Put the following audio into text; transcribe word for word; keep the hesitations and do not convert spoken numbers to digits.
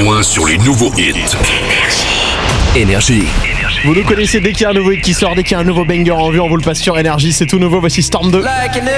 point sur les nouveaux hits. Énergie. Vous nous connaissez, dès qu'il y a un nouveau hit qui sort, dès qu'il y a un nouveau banger en vue, on vous le passe sur Énergie. C'est tout nouveau, voici Storm deux. Like an